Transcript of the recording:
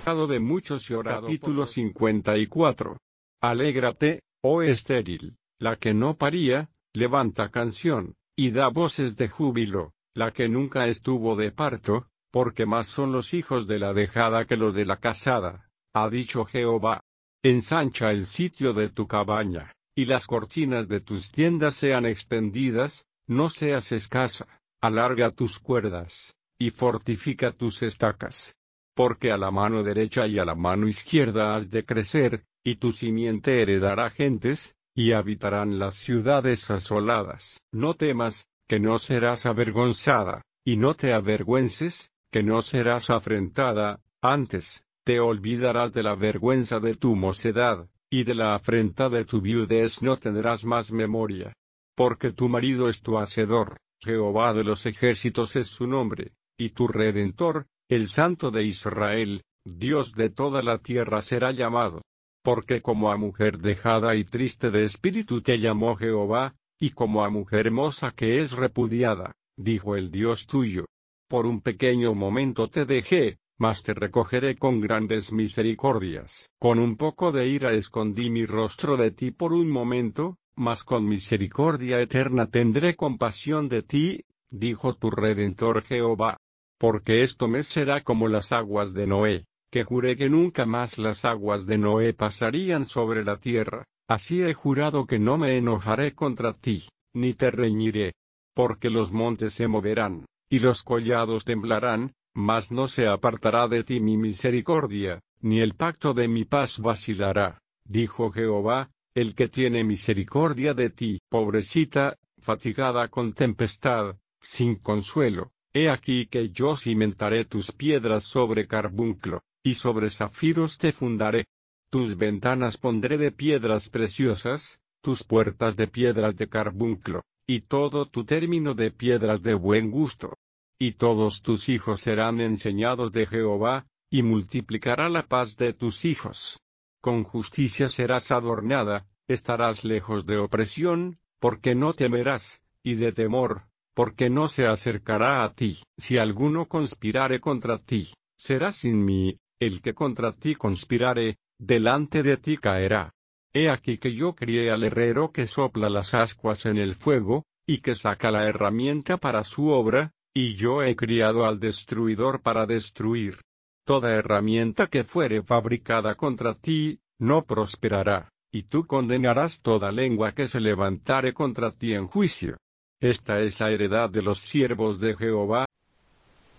dejado de muchos llorado. Capítulo 54. Alégrate, oh estéril, la que no paría, levanta canción, y da voces de júbilo, la que nunca estuvo de parto, porque más son los hijos de la dejada que los de la casada, ha dicho Jehová. Ensancha el sitio de tu cabaña, y las cortinas de tus tiendas sean extendidas, no seas escasa, alarga tus cuerdas, y fortifica tus estacas. Porque a la mano derecha y a la mano izquierda has de crecer, y tu simiente heredará gentes, y habitarán las ciudades asoladas. No temas, que no serás avergonzada, y no te avergüences, que no serás afrentada, antes, te olvidarás de la vergüenza de tu mocedad, y de la afrenta de tu viudez no tendrás más memoria. Porque tu marido es tu hacedor, Jehová de los ejércitos es su nombre, y tu Redentor, el Santo de Israel, Dios de toda la tierra será llamado. Porque como a mujer dejada y triste de espíritu te llamó Jehová, y como a mujer moza que es repudiada, dijo el Dios tuyo. Por un pequeño momento te dejé, mas te recogeré con grandes misericordias. Con un poco de ira escondí mi rostro de ti por un momento, mas con misericordia eterna tendré compasión de ti, dijo tu Redentor Jehová. Porque esto me será como las aguas de Noé, que juré que nunca más las aguas de Noé pasarían sobre la tierra, así he jurado que no me enojaré contra ti, ni te reñiré. Porque los montes se moverán, y los collados temblarán, mas no se apartará de ti mi misericordia, ni el pacto de mi paz vacilará, dijo Jehová, el que tiene misericordia de ti. Pobrecita, fatigada con tempestad, sin consuelo, he aquí que yo cimentaré tus piedras sobre carbunclo, y sobre zafiros te fundaré. Tus ventanas pondré de piedras preciosas, tus puertas de piedras de carbunclo, y todo tu término de piedras de buen gusto. Y todos tus hijos serán enseñados de Jehová, y multiplicará la paz de tus hijos. Con justicia serás adornada, estarás lejos de opresión, porque no temerás, y de temor, porque no se acercará a ti. Si alguno conspirare contra ti, será sin mí, el que contra ti conspirare, delante de ti caerá. He aquí que yo crié al herrero que sopla las ascuas en el fuego, y que saca la herramienta para su obra, y yo he criado al destruidor para destruir. Toda herramienta que fuere fabricada contra ti, no prosperará, y tú condenarás toda lengua que se levantare contra ti en juicio. Esta es la heredad de los siervos de Jehová,